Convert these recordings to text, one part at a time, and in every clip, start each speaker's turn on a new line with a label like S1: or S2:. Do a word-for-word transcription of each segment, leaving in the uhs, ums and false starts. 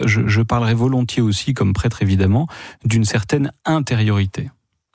S1: je, je parlerai volontiers aussi, comme prêtre évidemment, d'une certaine intériorité.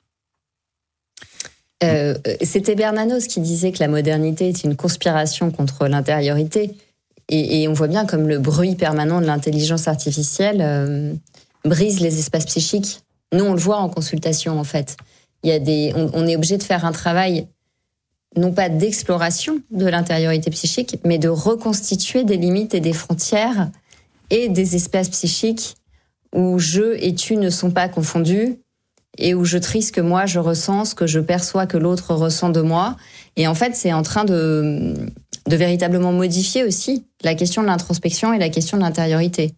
S2: Euh, c'était Bernanos qui disait que la modernité est une conspiration contre l'intériorité. Et, et on voit bien comme le bruit permanent de l'intelligence artificielle euh, brise les espaces psychiques. Nous, on le voit en consultation, en fait. Il y a des, on, on est obligé de faire un travail, non pas d'exploration de l'intériorité psychique, mais de reconstituer des limites et des frontières et des espaces psychiques où je et tu ne sont pas confondus, et où je trie ce que moi je ressens, ce que je perçois que l'autre ressent de moi. Et en fait, c'est en train de, de véritablement modifier aussi la question de l'introspection et la question de l'intériorité.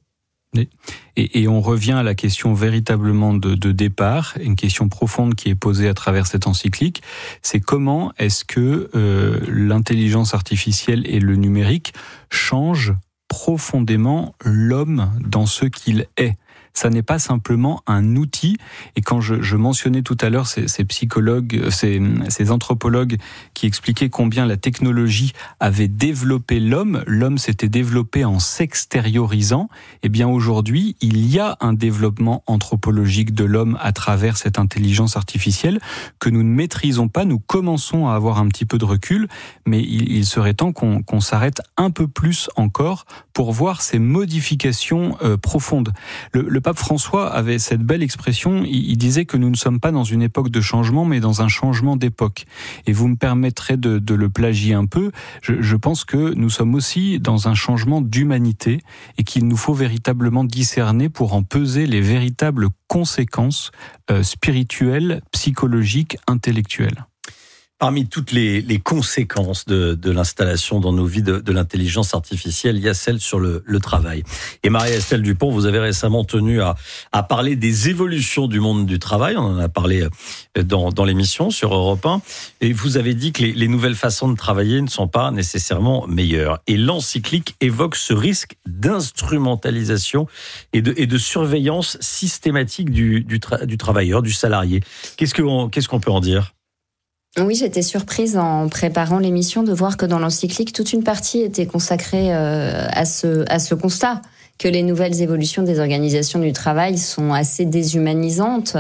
S1: Et, et on revient à la question véritablement de, de départ, une question profonde qui est posée à travers cette encyclique, c'est comment est-ce que euh, l'intelligence artificielle et le numérique changent profondément l'homme dans ce qu'il est. Ça n'est pas simplement un outil. Et quand je, je mentionnais tout à l'heure ces, ces psychologues, ces, ces anthropologues qui expliquaient combien la technologie avait développé l'homme, l'homme s'était développé en s'extériorisant. Eh bien aujourd'hui, il y a un développement anthropologique de l'homme à travers cette intelligence artificielle que nous ne maîtrisons pas. Nous commençons à avoir un petit peu de recul, mais il, il serait temps qu'on, qu'on s'arrête un peu plus encore pour voir ces modifications euh, profondes. Le, le pape François avait cette belle expression, il, il disait que nous ne sommes pas dans une époque de changement, mais dans un changement d'époque. Et vous me permettrez de, de le plagier un peu, je, je pense que nous sommes aussi dans un changement d'humanité et qu'il nous faut véritablement discerner pour en peser les véritables conséquences euh, spirituelles, psychologiques, intellectuelles.
S3: Parmi toutes les, les conséquences de, de l'installation dans nos vies de, de l'intelligence artificielle, il y a celle sur le, le travail. Et Marie-Estelle Dupont, vous avez récemment tenu à, à parler des évolutions du monde du travail. On en a parlé dans, dans l'émission sur Europe un. Et vous avez dit que les, les nouvelles façons de travailler ne sont pas nécessairement meilleures. Et l'encyclique évoque ce risque d'instrumentalisation et de, et de surveillance systématique du, du, tra, du travailleur, du salarié. Qu'est-ce qu'on, qu'est-ce qu'on peut en dire ?
S2: Oui, j'étais surprise en préparant l'émission de voir que dans l'encyclique, toute une partie était consacrée euh, à ce, à ce constat, que les nouvelles évolutions des organisations du travail sont assez déshumanisantes.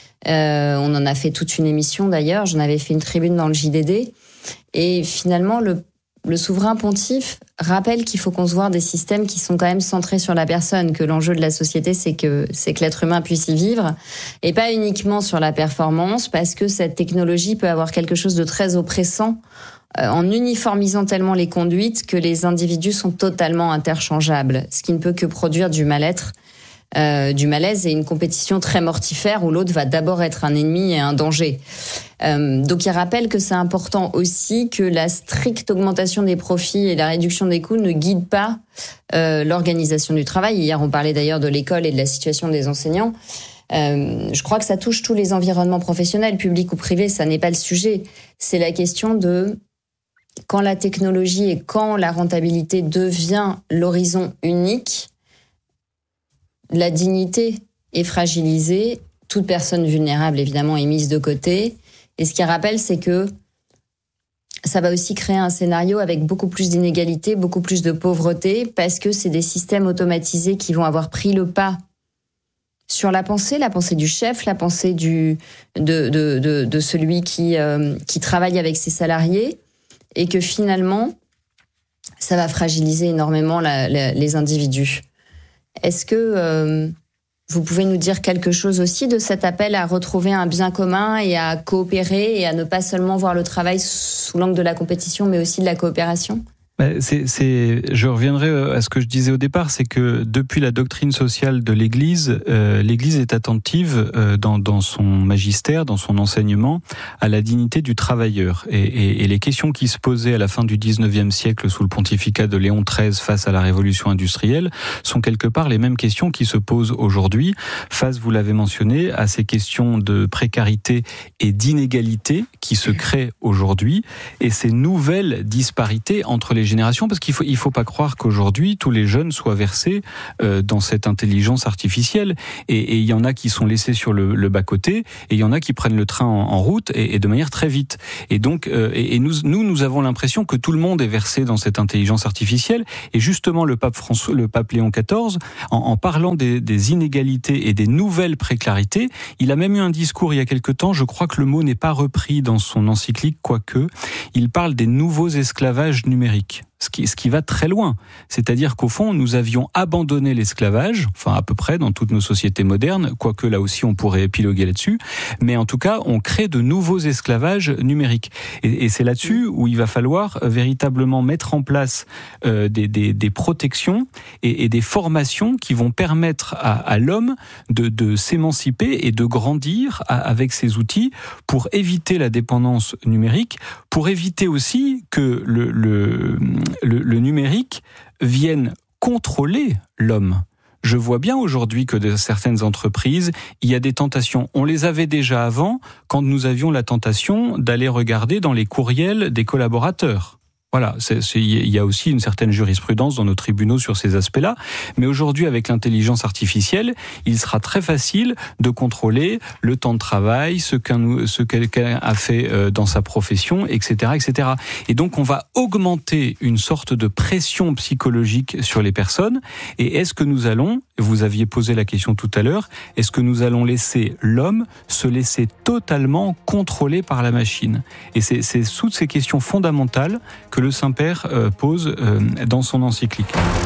S2: Euh, on en a fait toute une émission d'ailleurs, j'en avais fait une tribune dans le J D D. Et finalement, le, le souverain pontife rappelle qu'il faut concevoir des systèmes qui sont quand même centrés sur la personne, que l'enjeu de la société, c'est que, c'est que l'être humain puisse y vivre, et pas uniquement sur la performance, parce que cette technologie peut avoir quelque chose de très oppressant euh, en uniformisant tellement les conduites que les individus sont totalement interchangeables, ce qui ne peut que produire du mal-être, euh, du malaise et une compétition très mortifère où l'autre va d'abord être un ennemi et un danger. Euh, donc il rappelle que c'est important aussi que la stricte augmentation des profits et la réduction des coûts ne guident pas euh, l'organisation du travail. Hier, on parlait d'ailleurs de l'école et de la situation des enseignants. Euh, je crois que ça touche tous les environnements professionnels, publics ou privés, ça n'est pas le sujet. C'est la question de quand la technologie et quand la rentabilité devient l'horizon unique, la dignité est fragilisée, toute personne vulnérable évidemment est mise de côté. Et ce qui rappelle, c'est que ça va aussi créer un scénario avec beaucoup plus d'inégalités, beaucoup plus de pauvreté, parce que c'est des systèmes automatisés qui vont avoir pris le pas sur la pensée, la pensée du chef, la pensée du, de, de, de, de celui qui, euh, qui travaille avec ses salariés, et que finalement, ça va fragiliser énormément la, la, les individus. Est-ce que euh, vous pouvez nous dire quelque chose aussi de cet appel à retrouver un bien commun et à coopérer et à ne pas seulement voir le travail sous l'angle de la compétition, mais aussi de la coopération ?
S1: C'est, c'est, je reviendrai à ce que je disais au départ, c'est que depuis la doctrine sociale de l'Église, euh, l'Église est attentive euh, dans, dans son magistère, dans son enseignement, à la dignité du travailleur. Et, et, et les questions qui se posaient à la fin du dix-neuvième siècle sous le pontificat de Léon treize face à la révolution industrielle sont quelque part les mêmes questions qui se posent aujourd'hui, face, vous l'avez mentionné, à ces questions de précarité et d'inégalité qui se créent aujourd'hui, et ces nouvelles disparités entre les générations, parce qu'il faut, il faut pas croire qu'aujourd'hui tous les jeunes soient versés euh, dans cette intelligence artificielle. Et, et il y en a qui sont laissés sur le, le bas-côté, et il y en a qui prennent le train en, en route et, et de manière très vite. Et donc, euh, et, et nous, nous, nous avons l'impression que tout le monde est versé dans cette intelligence artificielle. Et justement, le pape François, le pape Léon quatorze, en, en parlant des, des inégalités et des nouvelles préclarités, il a même eu un discours il y a quelque temps. Je crois que le mot n'est pas repris dans son encyclique, quoique il parle des nouveaux esclavages numériques. Ce qui, ce qui va très loin. C'est-à-dire qu'au fond, nous avions abandonné l'esclavage, enfin à peu près dans toutes nos sociétés modernes, quoique là aussi on pourrait épiloguer là-dessus, mais en tout cas, on crée de nouveaux esclavages numériques. Et, et c'est là-dessus où il va falloir véritablement mettre en place euh, des, des, des protections et, et des formations qui vont permettre à, à l'homme de, de s'émanciper et de grandir à, avec ces outils pour éviter la dépendance numérique, pour éviter aussi que le, le Le, le numérique vienne contrôler l'homme. Je vois bien aujourd'hui que de certaines entreprises, il y a des tentations. On les avait déjà avant, quand nous avions la tentation d'aller regarder dans les courriels des collaborateurs. Voilà, il y a aussi une certaine jurisprudence dans nos tribunaux sur ces aspects-là. Mais aujourd'hui, avec l'intelligence artificielle, il sera très facile de contrôler le temps de travail, ce qu'un, ce quelqu'un a fait dans sa profession, et cetera, et cetera. Et donc, on va augmenter une sorte de pression psychologique sur les personnes. Et est-ce que nous allons, vous aviez posé la question tout à l'heure, est-ce que nous allons laisser l'homme se laisser totalement contrôler par la machine ? Et c'est, c'est toutes ces questions fondamentales que le Saint-Père euh, pose euh, dans son encyclique.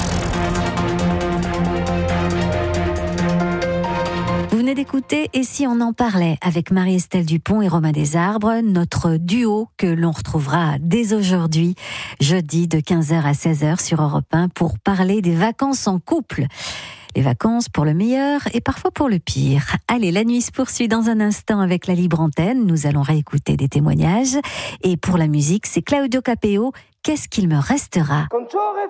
S4: Vous venez d'écouter « Et si on en parlait » avec Marie-Estelle Dupont et Romain Desarbres, notre duo que l'on retrouvera dès aujourd'hui, jeudi de quinze heures à seize heures sur Europe un pour parler des vacances en couple. Les vacances pour le meilleur et parfois pour le pire. Allez, la nuit se poursuit dans un instant avec la libre antenne. Nous allons réécouter des témoignages. Et pour la musique, c'est Claudio Capeo. Qu'est-ce qu'il me restera ?